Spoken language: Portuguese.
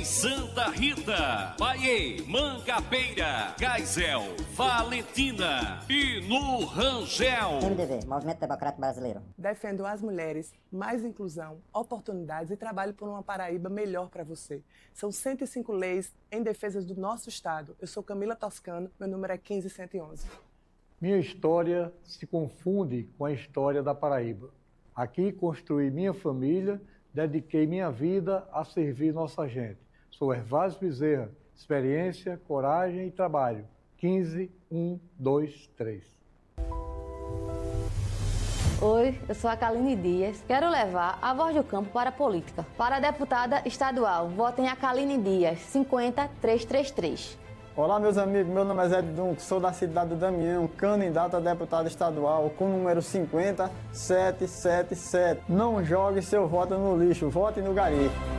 Santa Rita, Paiê, Mangabeira, Geisel, Valentina e no Rangel. MDB, Movimento Democrático Brasileiro. Defendo as mulheres, mais inclusão, oportunidades e trabalho por uma Paraíba melhor para você. São 105 leis em defesa do nosso estado. Eu sou Camila Toscano, meu número é 15111. Minha história se confunde com a história da Paraíba. Aqui construí minha família, dediquei minha vida a servir nossa gente. Sou Hervásio Bezerra, experiência, coragem e trabalho. 15123. Oi, eu sou a Kaline Dias. Quero levar a voz do campo para a política. Para a deputada estadual, votem a Kaline Dias, 50333. Olá, meus amigos, meu nome é Zé Dunco, sou da cidade do Damião, candidato a deputado estadual com o número 50777. Não jogue seu voto no lixo, vote no gari.